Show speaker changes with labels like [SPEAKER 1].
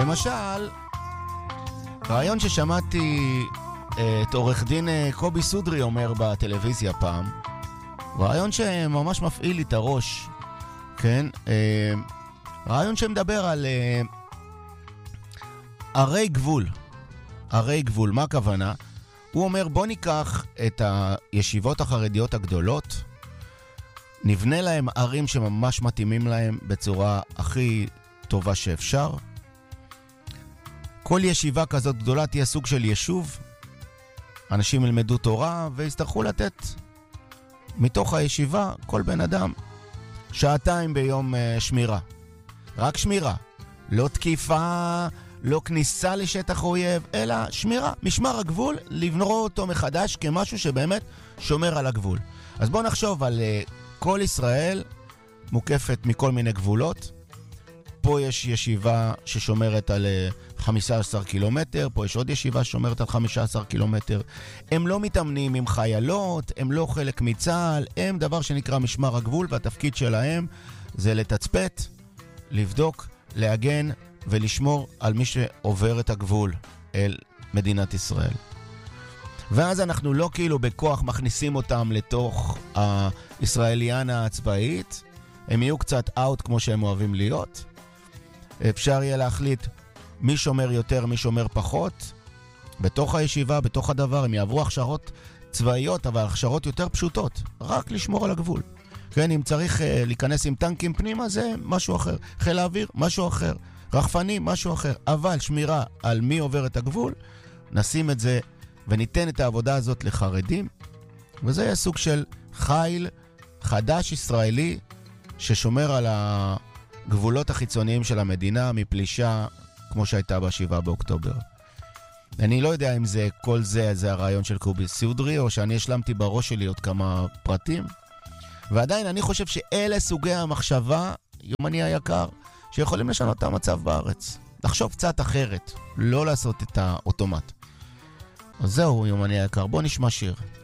[SPEAKER 1] למשל, רעיון ששמעתי את עורך דין קובי סודרי אומר בטלוויזיה פעם, רעיון שממש מפעיל לי את הראש, כן? רעיון שמדבר על ערי גבול. ערי גבול, מה הכוונה? הוא אומר, בוא ניקח את הישיבות החרדיות הגדולות, נבנה להם ערים שממש מתאימים להם בצורה הכי טובה שאפשר. כל ישיבה כזאת גדולה תהיה סוג של יישוב, אנשים ילמדו תורה ויצטרכו לתת מתוך הישיבה כל בן אדם 2 ביום שמירה. רק שמירה, לא תקיפה, לא כניסה לשטח אויב, אלא שמירה, משמר הגבול, לבנות אותו מחדש כמשהו שבאמת שומר על הגבול. אז בואו נחשוב על כל ישראל מוקפת מכל מיני גבולות. פה יש ישיבה ששומרת על 15 קילומטר, פה יש עוד ישיבה ששומרת על 15 קילומטר. הם לא מתאמנים עם חיילות, הם לא חלק מצה"ל, הם דבר שנקרא משמר הגבול, והתפקיד שלהם זה לתצפת, לבדוק, להגן ולשמור על מי שעובר את הגבול אל מדינת ישראל. ואז אנחנו לא כאילו בכוח מכניסים אותם לתוך הישראליאנה הצבאית, הם יהיו קצת אאוט כמו שהם אוהבים להיות. אפשר יהיה להחליט מי שומר יותר, מי שומר פחות. בתוך הישיבה, בתוך הדבר, הם יעברו הכשרות צבאיות, אבל הכשרות יותר פשוטות, רק לשמור על הגבול. כן, אם צריך להיכנס עם טנקים פנימה, זה משהו אחר. חיל האוויר, משהו אחר. רחפנים, משהו אחר. אבל שמירה על מי עובר את הגבול, נשים את זה וניתן את העבודה הזאת לחרדים, וזה יהיה סוג של חיל חדש ישראלי ששומר על הגבולות החיצוניים של המדינה מפלישה כמו שהייתה ב7 באוקטובר. אני לא יודע אם זה כל זה הרעיון של קובי סודרי, או שאני השלמתי בראש שלי עוד כמה פרטים, ועדיין אני חושב שאלה סוגי המחשבה, יומני היקר, שיכולים לשנות את המצב בארץ. לחשוב קצת אחרת, לא לעשות את האוטומט. אז זהו, יומני היקר, בוא נשמע שיר.